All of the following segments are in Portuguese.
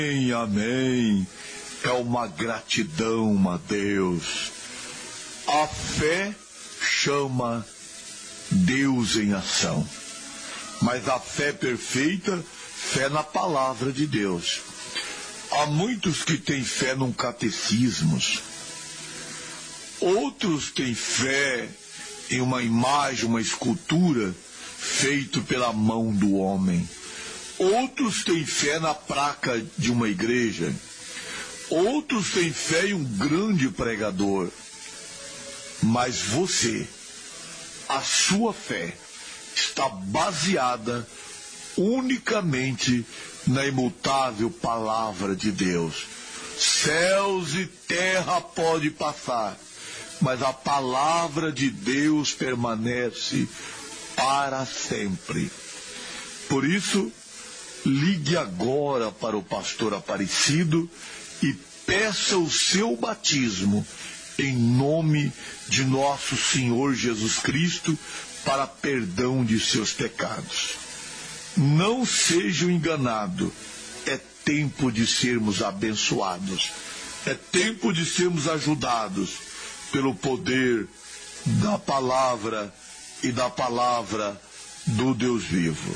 Amém. É uma gratidão a Deus. A fé chama Deus em ação. Mas a fé perfeita, fé na palavra de Deus. Há muitos que têm fé num catecismos. Outros têm fé em uma imagem, uma escultura feito pela mão do homem. Outros têm fé na placa de uma igreja. Outros têm fé em um grande pregador. Mas você, a sua fé, está baseada unicamente na imutável palavra de Deus. Céus e terra pode passar, mas a palavra de Deus permanece para sempre. Por isso, ligue agora para o pastor Aparecido e peça o seu batismo em nome de nosso Senhor Jesus Cristo para perdão de seus pecados. Não seja enganado, é tempo de sermos abençoados, é tempo de sermos ajudados pelo poder da palavra e da palavra do Deus vivo.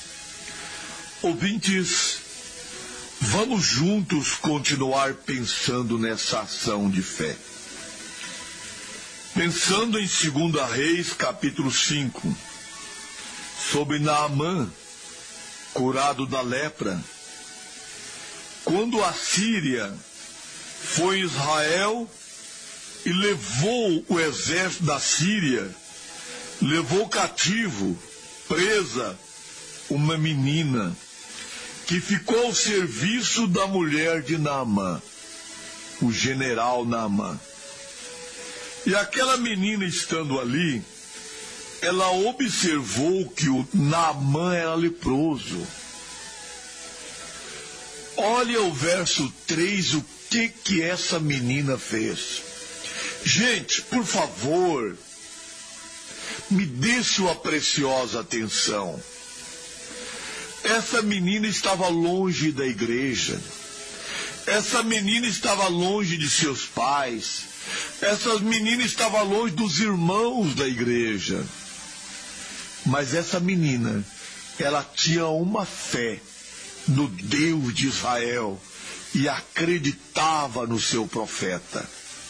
Ouvintes, vamos juntos continuar pensando nessa ação de fé. Pensando em 2 Reis, capítulo 5, sobre Naamã, curado da lepra. Quando a Síria foi em Israel e levou o exército da Síria, levou cativo, presa, uma menina que ficou ao serviço da mulher de Naamã, o general Naamã. E aquela menina estando ali, ela observou que o Naamã era leproso. Olha o verso 3, o que essa menina fez. Gente, por favor, me dê sua preciosa atenção. Essa menina estava longe da igreja. Essa menina estava longe de seus pais. Essa menina estava longe dos irmãos da igreja. Mas essa menina, ela tinha uma fé no Deus de Israel e acreditava no seu profeta.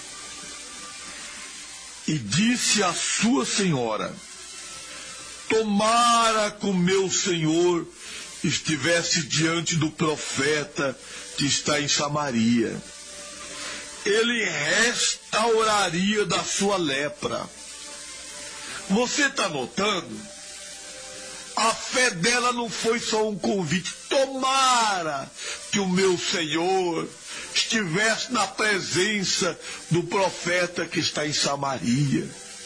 E disse à sua senhora: tomara que o meu senhor estivesse diante do profeta que está em Samaria. Ele restauraria da sua lepra. Você está notando? A fé dela não foi só um convite. Tomara que o meu Senhor estivesse na presença do profeta que está em Samaria.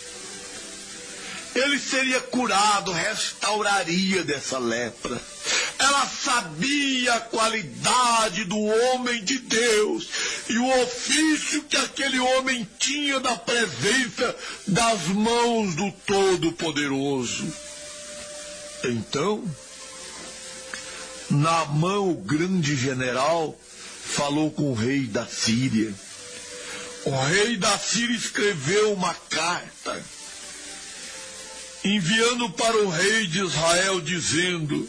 Ele seria curado, restauraria dessa lepra. Ela sabia a qualidade do homem de Deus e o ofício que aquele homem tinha da presença das mãos do Todo-Poderoso. Então, Naamã, o grande general, falou com o rei da Síria. O rei da Síria escreveu uma carta, enviando para o rei de Israel, dizendo: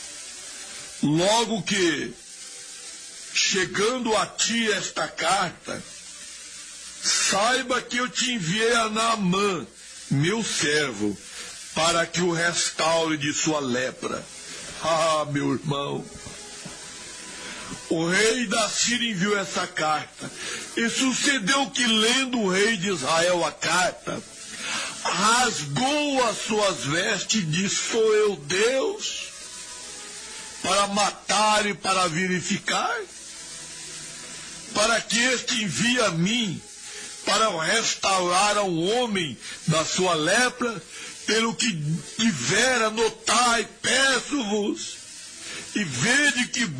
logo que, chegando a ti esta carta, saiba que eu te enviei a Naamã, meu servo, para que o restaure de sua lepra. Ah, meu irmão, o rei da Síria enviou essa carta, e sucedeu que, lendo o rei de Israel a carta, rasgou as suas vestes e disse: sou eu Deus para matar e para verificar? Para que este envie a mim para restaurar a um homem da sua lepra? Pelo que tivera, notai, peço-vos, e vede que